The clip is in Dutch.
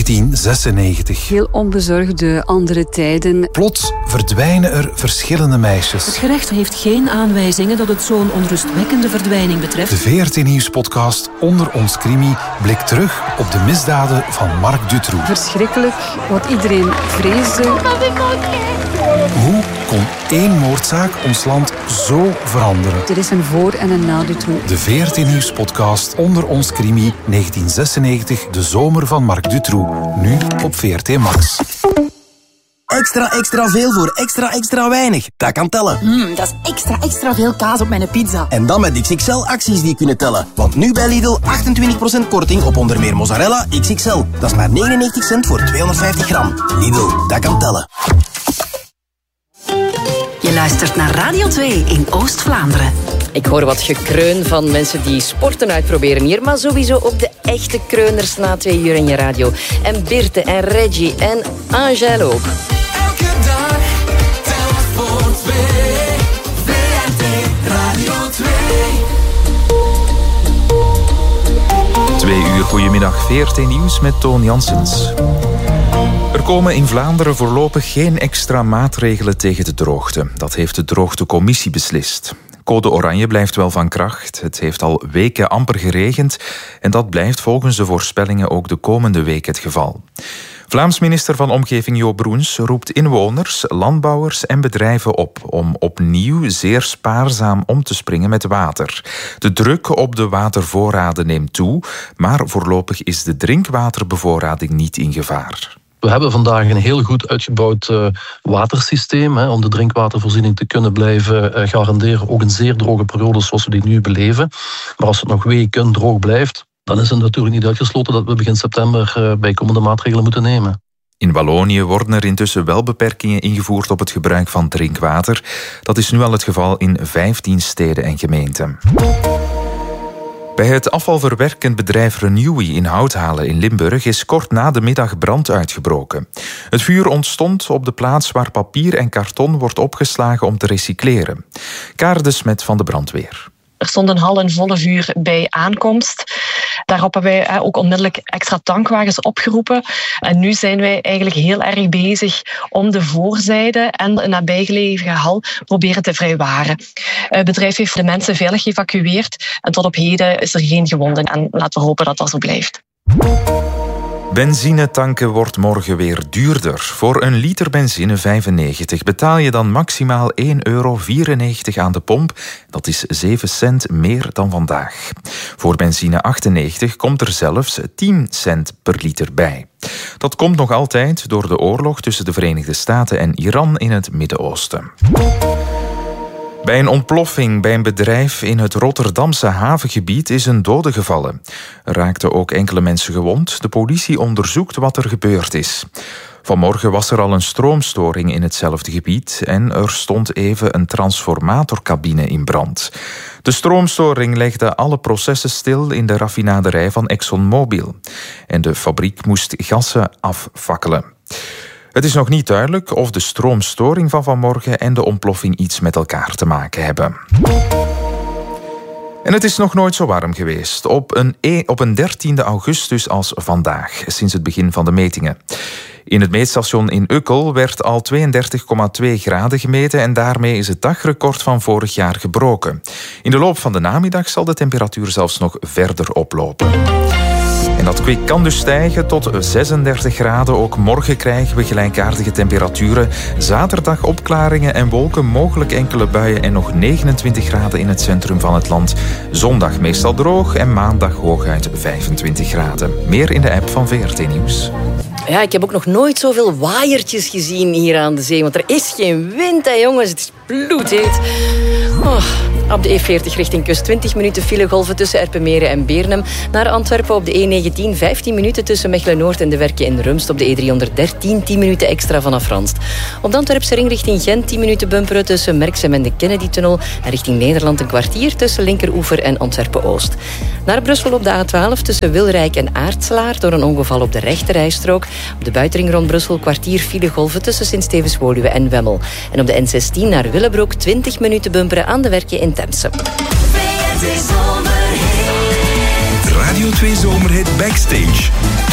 1996. Heel onbezorgde andere tijden. Plots verdwijnen er verschillende meisjes. Het gerecht heeft geen aanwijzingen dat het zo'n onrustwekkende verdwijning betreft. De VRT Nieuws-podcast Onder ons Crimi blikt terug op de misdaden van Marc Dutroux. Verschrikkelijk, wat iedereen vreesde. Hoe kon één moordzaak ons land zo veranderen? Er is een voor- en een na Dutroux. De VRT Nieuws-podcast Onder ons Crimi 1996, de zomer van Marc Dutroux. Nu op VRT Max. Extra veel voor extra weinig. Dat kan tellen. Dat is extra veel kaas op mijn pizza. En dan met XXL-acties die kunnen tellen. Want nu bij Lidl 28% korting op onder meer mozzarella XXL. Dat is maar 99 cent voor 250 gram. Lidl, dat kan tellen. Je luistert naar Radio 2 in Oost-Vlaanderen. Ik hoor wat gekreun van mensen die sporten uitproberen hier, maar sowieso ook de echte kreuners na 2 uur in je radio. En Birte en Reggie en Angèle ook. Elke dag, telk voor 2. VRT Radio 2. 2 uur, goedemiddag. VRT Nieuws met Toon Janssens. Er komen in Vlaanderen voorlopig geen extra maatregelen tegen de droogte. Dat heeft de droogtecommissie beslist. Code oranje blijft wel van kracht. Het heeft al weken amper geregend en dat blijft volgens de voorspellingen ook de komende week het geval. Vlaams minister van Omgeving Jo Broens roept inwoners, landbouwers en bedrijven op om opnieuw zeer spaarzaam om te springen met water. De druk op de watervoorraden neemt toe, maar voorlopig is de drinkwaterbevoorrading niet in gevaar. We hebben vandaag een heel goed uitgebouwd watersysteem om de drinkwatervoorziening te kunnen blijven garanderen. Ook in zeer droge periodes zoals we die nu beleven. Maar als het nog weken droog blijft, dan is het natuurlijk niet uitgesloten dat we begin september bijkomende maatregelen moeten nemen. In Wallonië worden er intussen wel beperkingen ingevoerd op het gebruik van drinkwater. Dat is nu al het geval in 15 steden en gemeenten. Bij het afvalverwerkend bedrijf Renewi in Houthalen in Limburg is kort na de middag brand uitgebroken. Het vuur ontstond op de plaats waar papier en karton wordt opgeslagen om te recycleren. Kaar de Smet van de brandweer. Er stond een hal in volle vuur bij aankomst. Daarop hebben wij ook onmiddellijk extra tankwagens opgeroepen. En nu zijn wij eigenlijk heel erg bezig om de voorzijde en een nabijgelegen hal proberen te vrijwaren. Het bedrijf heeft de mensen veilig geëvacueerd en tot op heden is er geen gewonden. En laten we hopen dat dat zo blijft. Benzine tanken wordt morgen weer duurder. Voor een liter benzine 95 betaal je dan maximaal €1,94 aan de pomp. Dat is 7 cent meer dan vandaag. Voor benzine 98 komt er zelfs 10 cent per liter bij. Dat komt nog altijd door de oorlog tussen de Verenigde Staten en Iran in het Midden-Oosten. Bij een ontploffing bij een bedrijf in het Rotterdamse havengebied is een dode gevallen. Er raakten ook enkele mensen gewond. De politie onderzoekt wat er gebeurd is. Vanmorgen was er al een stroomstoring in hetzelfde gebied en er stond even een transformatorcabine in brand. De stroomstoring legde alle processen stil in de raffinaderij van ExxonMobil. En de fabriek moest gassen affakkelen. Het is nog niet duidelijk of de stroomstoring van vanmorgen en de ontploffing iets met elkaar te maken hebben. En het is nog nooit zo warm geweest. Op een 13e augustus als vandaag, sinds het begin van de metingen. In het meetstation in Ukkel werd al 32,2 graden gemeten en daarmee is het dagrecord van vorig jaar gebroken. In de loop van de namiddag zal de temperatuur zelfs nog verder oplopen. En dat kwik kan dus stijgen tot 36 graden. Ook morgen krijgen we gelijkaardige temperaturen. Zaterdag opklaringen en wolken, mogelijk enkele buien en nog 29 graden in het centrum van het land. Zondag meestal droog en maandag hooguit 25 graden. Meer in de app van VRT Nieuws. Ja, ik heb ook nog nooit zoveel waaiertjes gezien hier aan de zee. Want er is geen wind, hè, jongens. Het is bloedheet. Op de E40 richting kust 20 minuten filegolven tussen Erpenmeren en Beernem. Naar Antwerpen op de E19 15 minuten tussen Mechelen-Noord en de Werken in Rumst. Op de E313 10 minuten extra vanaf Ranst. Op de Antwerpse ring richting Gent 10 minuten bumperen tussen Merksem en de Kennedy-tunnel. En richting Nederland een kwartier tussen Linkeroever en Antwerpen-Oost. Naar Brussel op de A12 tussen Wilrijk en Aartselaar door een ongeval op de rechterrijstrook. Op de buitenring rond Brussel kwartier filegolven tussen Sint-Stevens-Woluwe en Wemmel. En op de N16 naar Willebroek 20 minuten bumperen aan de Werken in Temse. Radio 2 Zomerhit Backstage.